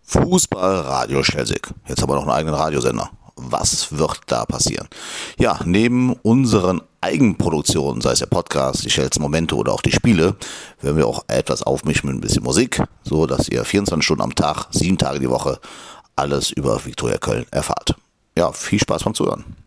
Fußballradio Schelsig. Jetzt haben wir noch einen eigenen Radiosender. Was wird da passieren? Ja, neben unseren Eigenproduktionen, sei es der Podcast, die Schels Momente oder auch die Spiele, werden wir auch etwas aufmischen mit ein bisschen Musik, so dass ihr 24 Stunden am Tag, 7 Tage die Woche alles über Viktoria Köln erfahrt. Ja, viel Spaß beim Zuhören.